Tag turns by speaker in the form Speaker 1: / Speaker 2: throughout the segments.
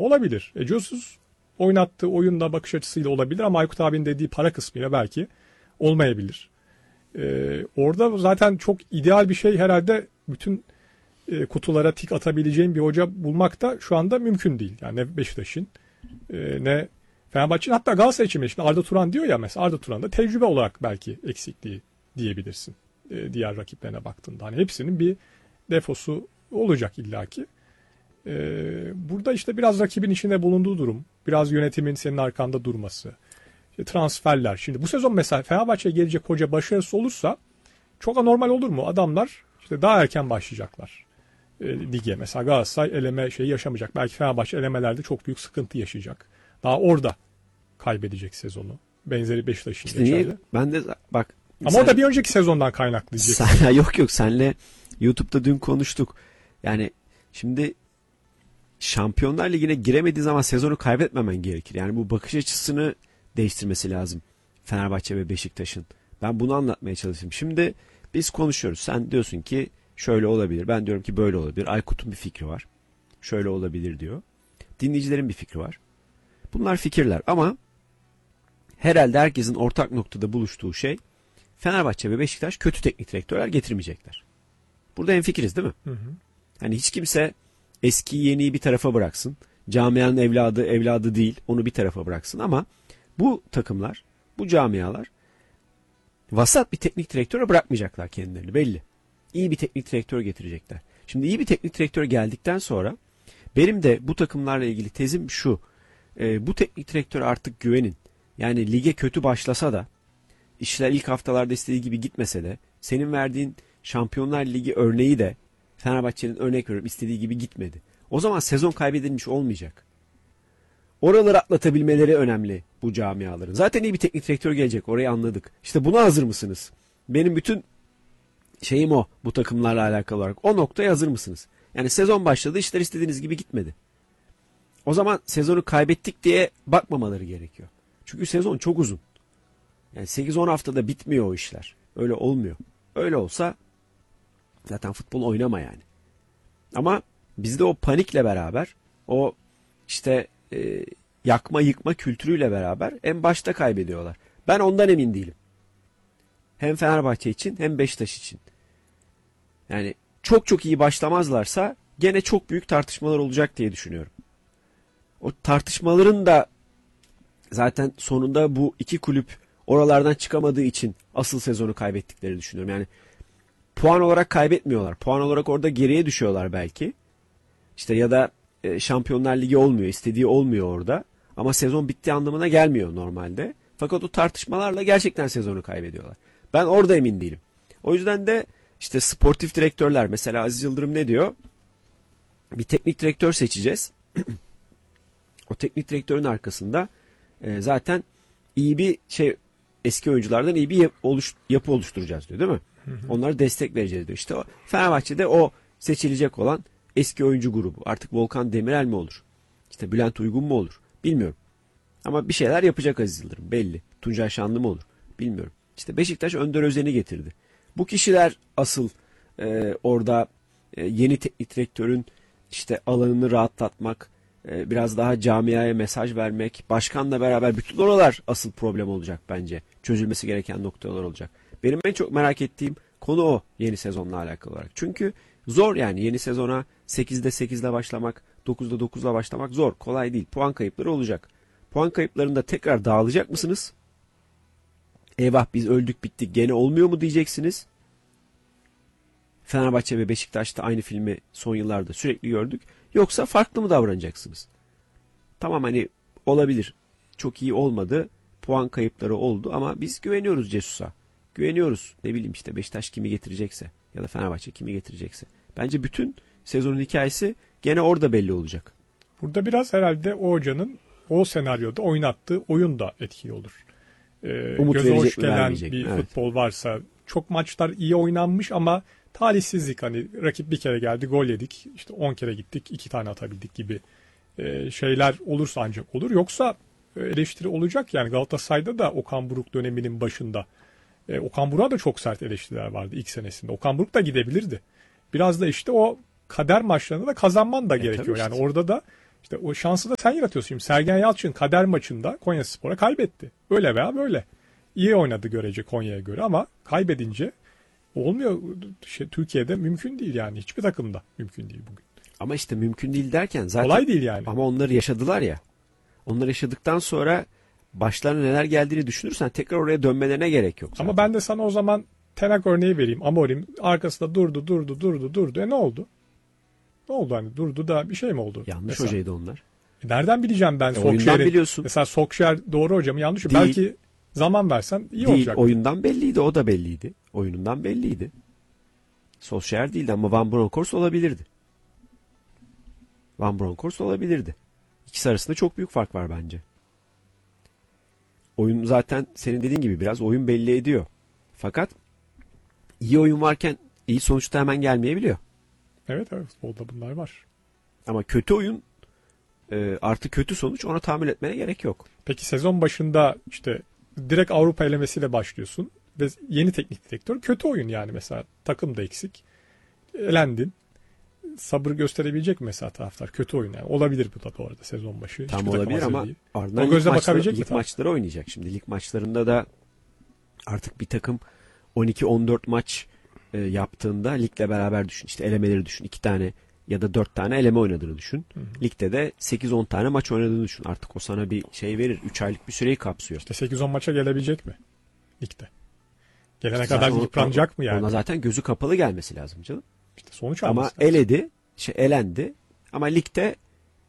Speaker 1: Olabilir. Jesus oynattığı oyunla bakış açısıyla olabilir ama Aykut abinin dediği para kısmıyla belki olmayabilir. Orada zaten çok ideal bir şey herhalde, bütün kutulara tik atabileceğim bir hoca bulmak da şu anda mümkün değil. Yani ne Beşiktaş'ın ne Fenerbahçe'nin, hatta Galatasaray için şimdi Arda Turan diyor ya, mesela Arda Turan da tecrübe olarak belki eksikliği diyebilirsin. Diğer rakiplerine baktığında. Hani hepsinin bir defosu olacak illaki. Burada işte biraz rakibin içinde bulunduğu durum, biraz yönetimin senin arkanda durması, işte transferler. Şimdi bu sezon mesela Fenerbahçe'ye gelecek hoca başarısız olursa çok anormal olur mu? Adamlar işte daha erken başlayacaklar lige. Mesela Galatasaray eleme şeyi yaşamayacak. Belki Fenerbahçe elemelerde çok büyük sıkıntı yaşayacak. Daha orada kaybedecek sezonu. Benzeri Beşiktaş'ın
Speaker 2: işte
Speaker 1: geçerli.
Speaker 2: niye? Ben de bak.
Speaker 1: Ama o da bir önceki sezondan kaynaklı diyeceksin.
Speaker 2: Yok senle YouTube'da dün konuştuk. Yani şimdi Şampiyonlar Ligi'ne giremediği zaman sezonu kaybetmemen gerekir. Yani bu bakış açısını değiştirmesi lazım Fenerbahçe ve Beşiktaş'ın. Ben bunu anlatmaya çalıştım. Şimdi biz konuşuyoruz. Sen diyorsun ki şöyle olabilir. Ben diyorum ki böyle olabilir. Aykut'un bir fikri var. Şöyle olabilir diyor. Dinleyicilerin bir fikri var. Bunlar fikirler ama herhalde herkesin ortak noktada buluştuğu şey, Fenerbahçe ve Beşiktaş kötü teknik direktörler getirmeyecekler. Burada hemfikiriz değil mi? Hı hı. Hani hiç kimse eskiyi yeniyi bir tarafa bıraksın. Camianın evladı değil, onu bir tarafa bıraksın ama bu takımlar, bu camialar vasat bir teknik direktöre bırakmayacaklar kendilerini, belli. İyi bir teknik direktör getirecekler. Şimdi iyi bir teknik direktör geldikten sonra benim de bu takımlarla ilgili tezim şu. Bu teknik direktöre artık güvenin. Yani lige kötü başlasa da, işler ilk haftalarda istediği gibi gitmese de, senin verdiğin Şampiyonlar Ligi örneği de Fenerbahçe'nin, örnek veriyorum, istediği gibi gitmedi. O zaman sezon kaybedilmiş olmayacak. Oraları atlatabilmeleri önemli bu camiaların. Zaten iyi bir teknik direktör gelecek, orayı anladık. İşte buna hazır mısınız? Benim bütün şeyim o, bu takımlarla alakalı olarak. O noktaya hazır mısınız? Yani sezon başladı, işler istediğiniz gibi gitmedi. O zaman sezonu kaybettik diye bakmamaları gerekiyor. Çünkü sezon çok uzun. Yani 8-10 haftada bitmiyor o işler. Öyle olmuyor. Öyle olsa zaten futbol oynama yani. Ama bizde o panikle beraber, o işte yakma yıkma kültürüyle beraber en başta kaybediyorlar. Ben ondan emin değilim. Hem Fenerbahçe için hem Beşiktaş için. Yani çok çok iyi başlamazlarsa gene çok büyük tartışmalar olacak diye düşünüyorum. O tartışmaların da zaten sonunda bu iki kulüp oralardan çıkamadığı için asıl sezonu kaybettiklerini düşünüyorum. Yani puan olarak kaybetmiyorlar. Puan olarak orada geriye düşüyorlar belki. İşte ya da Şampiyonlar Ligi olmuyor, istediği olmuyor orada. Ama sezon bittiği anlamına gelmiyor normalde. Fakat o tartışmalarla gerçekten sezonu kaybediyorlar. Ben orada emin değilim. O yüzden de işte sportif direktörler, mesela Aziz Yıldırım ne diyor? Bir teknik direktör seçeceğiz. O teknik direktörün arkasında zaten iyi bir eski oyunculardan iyi bir yapı oluşturacağız diyor, değil mi? Hı hı. Onlara destek vereceğiz diyor. İşte o Fenerbahçe'de o seçilecek olan eski oyuncu grubu. Artık Volkan Demirel mi olur? İşte Bülent Uygun mu olur? Bilmiyorum. Ama bir şeyler yapacak Aziz Yıldırım belli. Tuncay Şanlı mı olur? Bilmiyorum. İşte Beşiktaş Önder Özen'i getirdi. Bu kişiler asıl orada yeni teknik direktörün işte alanını rahatlatmak, biraz daha camiaya mesaj vermek, başkanla beraber, bütün oralar asıl problem olacak bence. Çözülmesi gereken noktalar olacak. Benim en çok merak ettiğim konu o, yeni sezonla alakalı olarak. Çünkü zor yani, yeni sezona 8'de 8'le başlamak, 9'da 9'la başlamak zor, kolay değil. Puan kayıpları olacak. Puan kayıplarında tekrar dağılacak mısınız? Eyvah biz öldük bittik gene olmuyor mu diyeceksiniz. Fenerbahçe ve Beşiktaş'ta aynı filmi son yıllarda sürekli gördük. Yoksa farklı mı davranacaksınız? Tamam, hani olabilir. Çok iyi olmadı. Puan kayıpları oldu ama biz güveniyoruz Cesus'a. Güveniyoruz. Ne bileyim işte Beşiktaş kimi getirecekse ya da Fenerbahçe kimi getirecekse. Bence bütün sezonun hikayesi gene orada belli olacak.
Speaker 1: Burada biraz herhalde o hocanın o senaryoda oynattığı oyun da etkili olur. Göze hoş gelen bir futbol varsa, çok maçlar iyi oynanmış ama talihsizlik, hani rakip bir kere geldi gol yedik, işte 10 kere gittik 2 tane atabildik gibi şeyler olursa ancak olur. Yoksa eleştiri olacak yani. Galatasaray'da da Okan Buruk döneminin başında Okan Buruk'a da çok sert eleştiriler vardı ilk senesinde. Okan Buruk da gidebilirdi. Biraz da işte o kader maçlarında da kazanman da gerekiyor.
Speaker 2: Işte.
Speaker 1: Yani orada da İşte o şansı da sen yaratıyorsun. Şimdi Sergen Yalçın kader maçında Konyaspor'a kaybetti. Öyle veya böyle. İyi oynadı görece Konya'ya göre ama kaybedince olmuyor. Türkiye'de mümkün değil yani. Hiçbir takımda mümkün değil bugün.
Speaker 2: Ama işte mümkün değil derken zaten
Speaker 1: Kolay değil yani.
Speaker 2: ama onları yaşadılar ya. Onları yaşadıktan sonra başlarına neler geldiğini düşünürsen tekrar oraya dönmelerine gerek yok zaten.
Speaker 1: Ama ben de sana o zaman Tenak örneği vereyim. Amorim arkasında durdu. Ne oldu? Ne oldu hani durdu da bir şey mi oldu?
Speaker 2: Yanlış
Speaker 1: mesela?
Speaker 2: hocaydı onlar.
Speaker 1: Nereden bileceğim ben
Speaker 2: Oyundan
Speaker 1: Solskjaer'i?
Speaker 2: biliyorsun.
Speaker 1: Mesela Solskjaer doğru hocam yanlış mı?
Speaker 2: Değil.
Speaker 1: Belki zaman versen iyi
Speaker 2: Değil,
Speaker 1: olacak.
Speaker 2: oyundan belliydi, o da belliydi. Oyunundan belliydi. Solskjaer değildi ama Van Bronckhorst olabilirdi. Van Bronckhorst olabilirdi. İkisi arasında çok büyük fark var bence. Oyun zaten senin dediğin gibi biraz oyun belli ediyor. Fakat iyi oyun varken iyi sonuçta hemen gelmeyebiliyor.
Speaker 1: Evet futbolda bunlar var.
Speaker 2: Ama kötü oyun artı kötü sonuç, ona tahammül etmene gerek yok.
Speaker 1: Peki sezon başında işte direkt Avrupa elemesiyle başlıyorsun ve yeni teknik direktör kötü oyun yani mesela takım da eksik. Elendin. Sabır gösterebilecek mi mesela taraftar? Kötü oyun yani. Olabilir bu da bu arada sezon başı.
Speaker 2: Tam
Speaker 1: Hiçbir takım
Speaker 2: olabilir
Speaker 1: hazır
Speaker 2: ama
Speaker 1: değil.
Speaker 2: ardından
Speaker 1: O gözle bakabilecek mi
Speaker 2: lig
Speaker 1: taraf?
Speaker 2: maçları oynayacak şimdi. Lig maçlarında da artık bir takım 12-14 maç yaptığında ligle beraber düşün. İşte elemeleri düşün. 2 tane ya da 4 tane eleme oynadığını düşün.
Speaker 1: Hı hı.
Speaker 2: Ligde de 8-10 tane maç oynadığını düşün. Artık o sana bir şey verir. 3 aylık bir süreyi kapsıyor.
Speaker 1: İşte 8-10 maça gelebilecek mi? Ligde. Gelene
Speaker 2: İşte
Speaker 1: kadar
Speaker 2: zaten
Speaker 1: yıpranacak mı yani?
Speaker 2: Ona zaten gözü kapalı gelmesi lazım canım.
Speaker 1: İşte sonuç
Speaker 2: Ama
Speaker 1: alması lazım.
Speaker 2: elendi. Ama ligde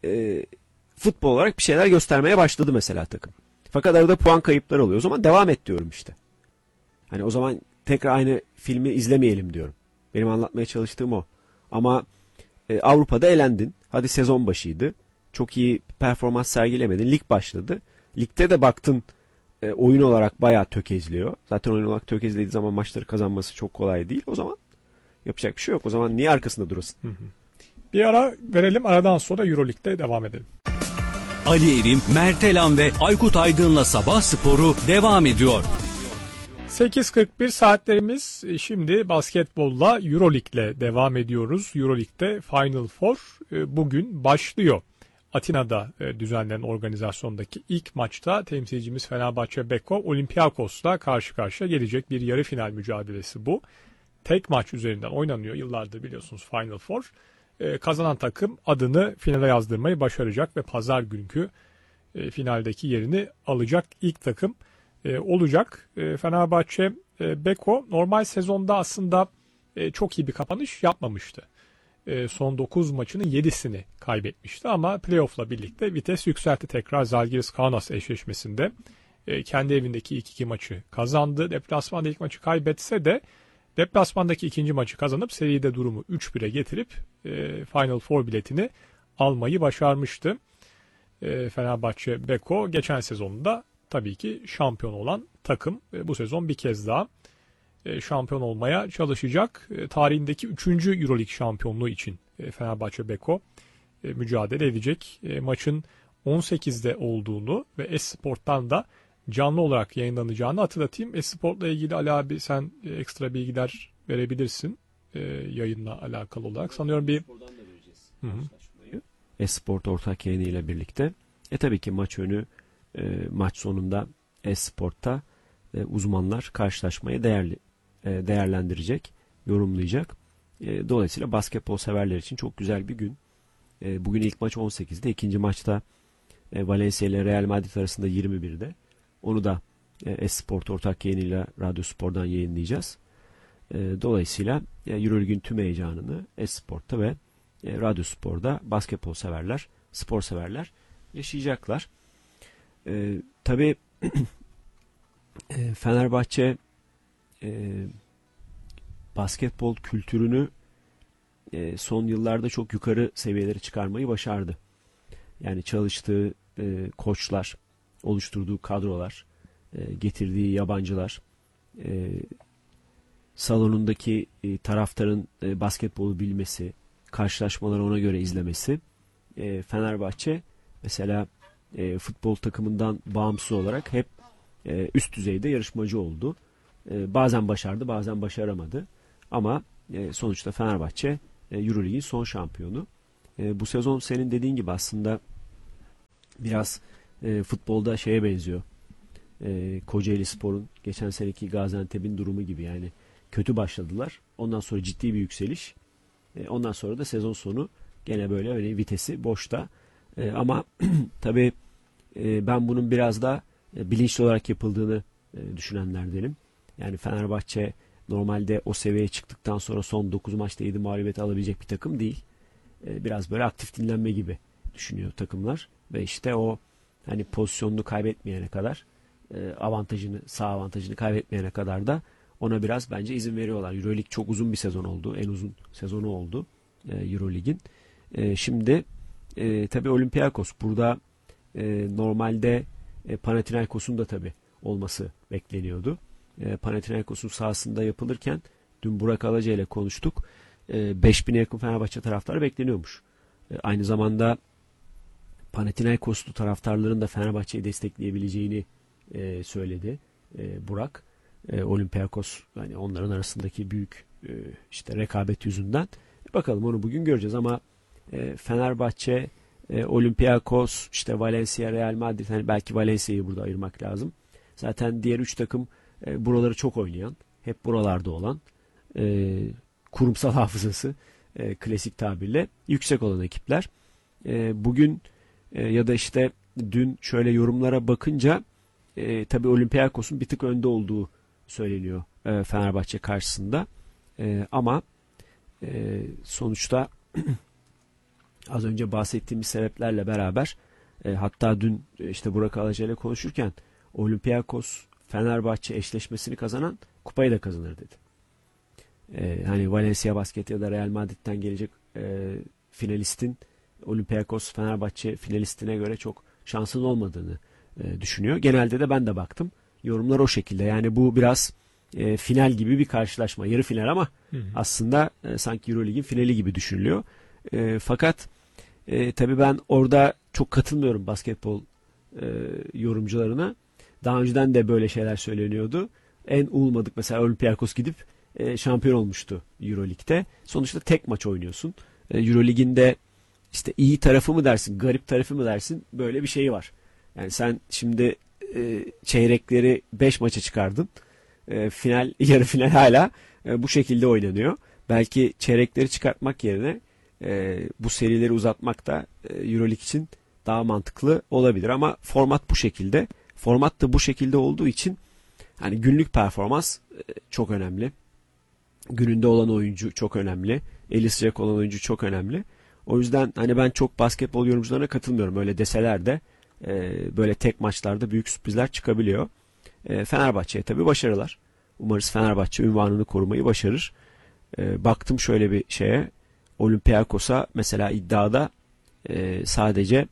Speaker 2: futbol olarak bir şeyler göstermeye başladı mesela takım. Fakat arada puan kayıpları oluyor. O zaman devam et diyorum işte. Hani o zaman tekrar aynı filmi izlemeyelim diyorum. Benim anlatmaya çalıştığım o. Ama Avrupa'da elendin. Hadi sezon başıydı. Çok iyi performans sergilemedin. Lig başladı. Ligde de baktın oyun olarak bayağı tökezliyor. Zaten oyun olarak tökezlediği zaman maçları kazanması çok kolay değil. O zaman yapacak bir şey yok. O zaman niye arkasında durasın?
Speaker 1: Hı hı. Bir ara verelim. Aradan sonra Euroleague'de devam edelim.
Speaker 3: Ali Erim, Mert Elan ve Aykut Aydın'la Sabah Sporu devam ediyor.
Speaker 1: 8.41 saatlerimiz. Şimdi basketbolla Euroleague'le devam ediyoruz. Euroleague'de Final Four bugün başlıyor. Atina'da düzenlenen organizasyondaki ilk maçta temsilcimiz Fenerbahçe Beko Olympiakos'la karşı karşıya gelecek bir yarı final mücadelesi bu. Tek maç üzerinden oynanıyor. Yıllardır biliyorsunuz Final Four. Kazanan takım adını finale yazdırmayı başaracak ve pazar günkü finaldeki yerini alacak ilk takım olacak. Fenerbahçe Beko normal sezonda aslında çok iyi bir kapanış yapmamıştı. Son 9 maçının 7'sini kaybetmişti ama playoff'la birlikte vites yükseltti tekrar Zalgiris-Kaunas eşleşmesinde. Kendi evindeki ilk 2 maçı kazandı. Deplasmanda ilk maçı kaybetse de deplasmandaki ikinci maçı kazanıp seride durumu 3-1'e getirip Final Four biletini almayı başarmıştı. Fenerbahçe Beko geçen sezonda tabii ki şampiyon olan takım. Bu sezon bir kez daha şampiyon olmaya çalışacak. Tarihindeki 3. Euroleague şampiyonluğu için Fenerbahçe Beko mücadele edecek. Maçın 18'de olduğunu ve Esport'tan da canlı olarak yayınlanacağını hatırlatayım. Esport'la ilgili Ali abi sen ekstra bilgiler verebilirsin yayınla alakalı olarak. Sanıyorum bir
Speaker 2: Esport ortak yayınıyla birlikte. Tabii ki maç önü maç sonunda Esport'ta uzmanlar karşılaşmayı değerlendirecek, yorumlayacak. Dolayısıyla basketbol severler için çok güzel bir gün. Bugün ilk maç 18'de, ikinci maçta Valencia ile Real Madrid arasında 21'de. Onu da Esport ortak yayınıyla Radyo Spor'dan yayınlayacağız. Dolayısıyla Euroleague'ün tüm heyecanını Esport'ta ve Radyo Spor'da basketbol severler, spor severler yaşayacaklar. Tabii Fenerbahçe basketbol kültürünü son yıllarda çok yukarı seviyelere çıkarmayı başardı. Yani çalıştığı koçlar, oluşturduğu kadrolar, getirdiği yabancılar, salonundaki taraftarın basketbolu bilmesi, karşılaşmaları ona göre izlemesi. Fenerbahçe mesela futbol takımından bağımsız olarak hep üst düzeyde yarışmacı oldu. Bazen başardı, bazen başaramadı. Ama sonuçta Fenerbahçe Euroleague'in son şampiyonu. Bu sezon senin dediğin gibi aslında Biraz futbolda şeye benziyor. Kocaelispor'un geçen seneki Gaziantep'in durumu gibi, yani kötü başladılar. Ondan sonra ciddi bir yükseliş. Ondan sonra da sezon sonu gene böyle öyle vitesi boşta. Ama tabii ben bunun biraz da bilinçli olarak yapıldığını düşünenlerdenim. Yani Fenerbahçe normalde o seviyeye çıktıktan sonra son 9 maçta 7 mağlubiyet alabilecek bir takım değil. Biraz böyle aktif dinlenme gibi düşünüyor takımlar. Ve işte o hani pozisyonunu kaybetmeyene kadar, sağ avantajını kaybetmeyene kadar da ona biraz bence izin veriyorlar. Euroleague çok uzun bir sezon oldu. En uzun sezonu oldu Euroleague'in. Şimdi tabii Olympiakos burada normalde Panathinaikos'un da tabii olması bekleniyordu. Panathinaikos'un sahasında yapılırken dün Burak Alaca ile konuştuk. 5000'e yakın Fenerbahçe taraftarı bekleniyormuş. Aynı zamanda Panathinaikoslu taraftarların da Fenerbahçe'yi destekleyebileceğini söyledi Burak. Olympiakos, yani onların arasındaki büyük işte rekabet yüzünden. Bakalım, onu bugün göreceğiz ama Fenerbahçe, Olympiakos, işte Valencia, Real Madrid, hani belki Valencia'yı burada ayırmak lazım. Zaten diğer 3 takım buraları çok oynayan, hep buralarda olan, kurumsal hafızası klasik tabirle yüksek olan ekipler. Bugün ya da işte dün şöyle yorumlara bakınca tabii Olympiakos'un bir tık önde olduğu söyleniyor Fenerbahçe karşısında. Ama sonuçta az önce bahsettiğimiz sebeplerle beraber hatta dün işte Burak Alaca ile konuşurken Olympiakos Fenerbahçe eşleşmesini kazanan kupayı da kazanır dedi. Hani Valencia Basket ya da Real Madrid'den gelecek finalistin Olympiakos Fenerbahçe finalistine göre çok şansın olmadığını düşünüyor. Genelde de ben de baktım. Yorumlar o şekilde. Yani bu biraz final gibi bir karşılaşma. Yarı final ama aslında sanki Euroleague'in finali gibi düşünülüyor. Fakat tabii ben orada çok katılmıyorum basketbol yorumcularına. Daha önceden de böyle şeyler söyleniyordu. En umulmadık mesela Olympiakos gidip şampiyon olmuştu Euroleague'de. Sonuçta tek maç oynuyorsun. Euroleague'in de işte iyi tarafı mı dersin, garip tarafı mı dersin, böyle bir şeyi var. Yani sen şimdi çeyrekleri 5 maça çıkardın. Final, yarı final hala bu şekilde oynanıyor. Belki çeyrekleri çıkartmak yerine bu serileri uzatmak da Euroleague için daha mantıklı olabilir ama format bu şekilde. Format da bu şekilde olduğu için hani günlük performans çok önemli. Gününde olan oyuncu çok önemli. Eli sıcak olan oyuncu çok önemli. O yüzden hani ben çok basketbol yorumcularına katılmıyorum. Öyle deseler de böyle tek maçlarda büyük sürprizler çıkabiliyor. Fenerbahçe'ye tabii başarılar. Umarız Fenerbahçe unvanını korumayı başarır. Baktım şöyle bir şeye. Olympiakos'a mesela iddiada sadece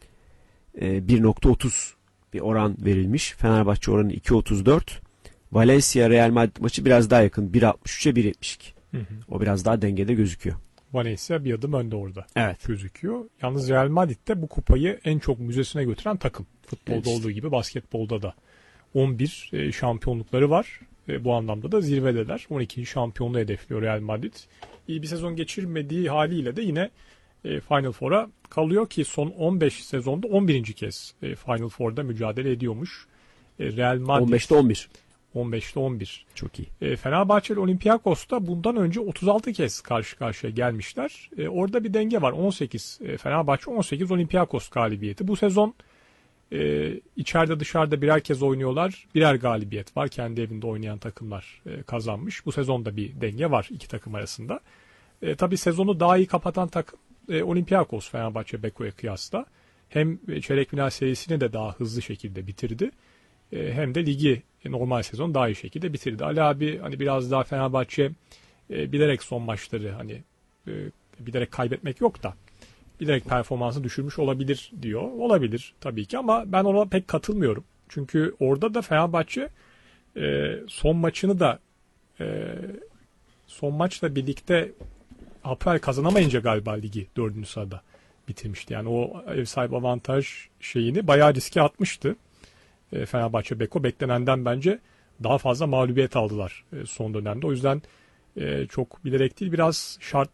Speaker 2: 1.30 bir oran verilmiş. Fenerbahçe oranı 2.34. Valencia Real Madrid maçı biraz daha yakın. 1.63'e 1.72. O biraz daha dengede gözüküyor.
Speaker 1: Valencia bir adım önde orada
Speaker 2: Evet.
Speaker 1: gözüküyor. Yalnız Real Madrid de bu kupayı en çok müzesine götüren takım. Futbolda
Speaker 2: Evet işte.
Speaker 1: olduğu gibi basketbolda da 11 şampiyonlukları var. Bu anlamda da zirvedeler. 12. şampiyonluğu hedefliyor Real Madrid. İyi bir sezon geçirmediği haliyle de yine Final Four'a kalıyor ki son 15 sezonda 11. kez Final Four'da mücadele ediyormuş. Real Madrid
Speaker 2: 15'te 11.
Speaker 1: 15'te 11.
Speaker 2: Çok iyi.
Speaker 1: Fenerbahçe ile Olympiakos da bundan önce 36 kez karşı karşıya gelmişler. Orada bir denge var. 18 Fenerbahçe, 18 Olympiakos galibiyeti. Bu sezon içeride dışarıda birer kez oynuyorlar. Birer galibiyet var. Kendi evinde oynayan takımlar kazanmış. Bu sezonda bir denge var iki takım arasında. Tabii sezonu daha iyi kapatan takım Olympiakos Fenerbahçe Beko'ya kıyasla. Hem çeyrek final serisini de daha hızlı şekilde bitirdi. Hem de ligi normal sezon daha iyi şekilde bitirdi. Ali abi hani biraz daha Fenerbahçe bilerek son maçları hani bilerek kaybetmek yok da bilerek performansı düşürmüş olabilir diyor. Olabilir tabii ki ama ben ona pek katılmıyorum. Çünkü orada da Fenerbahçe son maçını da son maçla birlikte Hapoel kazanamayınca galiba ligi 4. sırada bitirmişti. Yani o ev sahibi avantaj şeyini bayağı riske atmıştı. Fenerbahçe Beko beklenenden bence daha fazla mağlubiyet aldılar son dönemde. O yüzden çok bilerek değil biraz şart